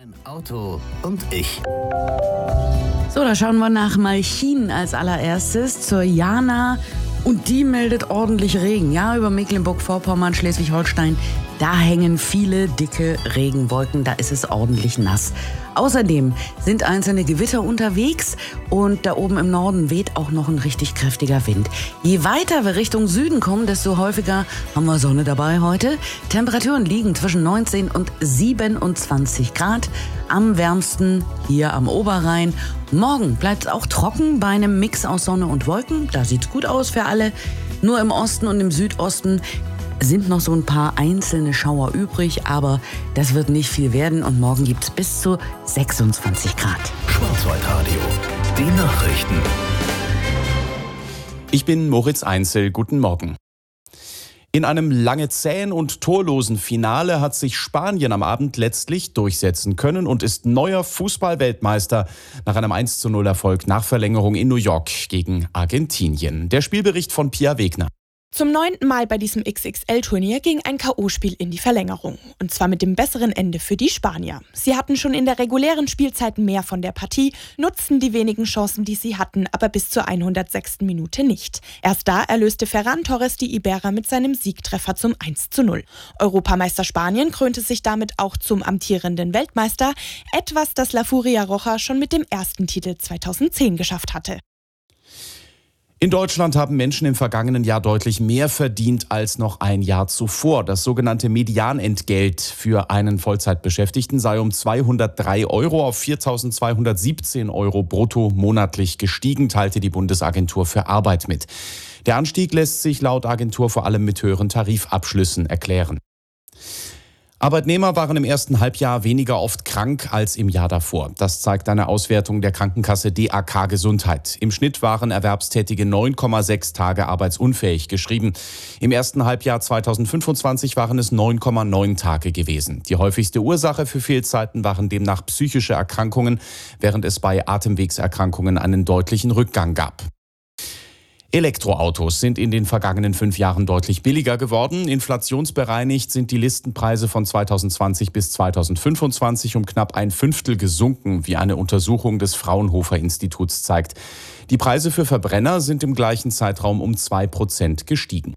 Mein Auto und ich. So, da schauen wir nach Malchin als allererstes zur Jana. Und die meldet ordentlich Regen. Ja, über Mecklenburg-Vorpommern, Schleswig-Holstein, da hängen viele dicke Regenwolken. Da ist es ordentlich nass. Außerdem sind einzelne Gewitter unterwegs und da oben im Norden weht auch noch ein richtig kräftiger Wind. Je weiter wir Richtung Süden kommen, desto häufiger haben wir Sonne dabei heute. Temperaturen liegen zwischen 19 und 27 Grad. Am wärmsten hier am Oberrhein. Morgen bleibt es auch trocken bei einem Mix aus Sonne und Wolken. Da sieht's gut aus für alle. Nur im Osten und im Südosten sind noch so ein paar einzelne Schauer übrig, aber das wird nicht viel werden und morgen gibt's bis zu 26 Grad. Schwarzwaldradio, die Nachrichten. Ich bin Moritz Einzel, guten Morgen. In einem lange zähen und torlosen Finale hat sich Spanien am Abend letztlich durchsetzen können und ist neuer Fußball-Weltmeister nach einem 1:0-Erfolg nach Verlängerung in New York gegen Argentinien. Der Spielbericht von Pia Wegner. Zum 9. Mal bei diesem XXL-Turnier ging ein K.O.-Spiel in die Verlängerung. Und zwar mit dem besseren Ende für die Spanier. Sie hatten schon in der regulären Spielzeit mehr von der Partie, nutzten die wenigen Chancen, die sie hatten, aber bis zur 106. Minute nicht. Erst da erlöste Ferran Torres die Iberer mit seinem Siegtreffer zum 1:0. Europameister Spanien krönte sich damit auch zum amtierenden Weltmeister, etwas, das La Furia Roja schon mit dem ersten Titel 2010 geschafft hatte. In Deutschland haben Menschen im vergangenen Jahr deutlich mehr verdient als noch ein Jahr zuvor. Das sogenannte Medianentgelt für einen Vollzeitbeschäftigten sei um 203 Euro auf 4.217 Euro brutto monatlich gestiegen, teilte die Bundesagentur für Arbeit mit. Der Anstieg lässt sich laut Agentur vor allem mit höheren Tarifabschlüssen erklären. Arbeitnehmer waren im ersten Halbjahr weniger oft krank als im Jahr davor. Das zeigt eine Auswertung der Krankenkasse DAK Gesundheit. Im Schnitt waren Erwerbstätige 9,6 Tage arbeitsunfähig geschrieben. Im ersten Halbjahr 2025 waren es 9,9 Tage gewesen. Die häufigste Ursache für Fehlzeiten waren demnach psychische Erkrankungen, während es bei Atemwegserkrankungen einen deutlichen Rückgang gab. Elektroautos sind in den vergangenen 5 Jahren deutlich billiger geworden. Inflationsbereinigt sind die Listenpreise von 2020 bis 2025 um knapp 1/5 gesunken, wie eine Untersuchung des Fraunhofer Instituts zeigt. Die Preise für Verbrenner sind im gleichen Zeitraum um 2% gestiegen.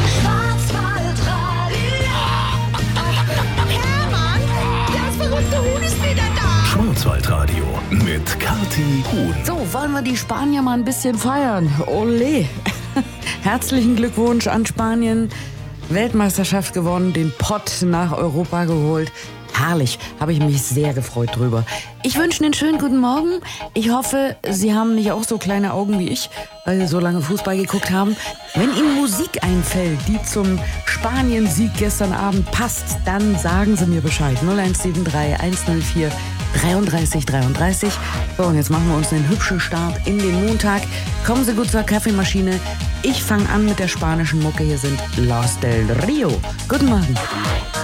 Schwarzwaldradio mit Kathi Huhn. So, wollen wir die Spanier mal ein bisschen feiern? Ole! Herzlichen Glückwunsch an Spanien. Weltmeisterschaft gewonnen, den Pott nach Europa geholt. Herrlich, habe ich mich sehr gefreut drüber. Ich wünsche Ihnen einen schönen guten Morgen. Ich hoffe, Sie haben nicht auch so kleine Augen wie ich, weil Sie so lange Fußball geguckt haben. Wenn Ihnen Musik einfällt, die zum Spanien-Sieg gestern Abend passt, dann sagen Sie mir Bescheid. 0173 104 33 33. So, und jetzt machen wir uns einen hübschen Start in den Montag. Kommen Sie gut zur Kaffeemaschine. Ich fange an mit der spanischen Mucke. Hier sind Los del Rio. Guten Morgen.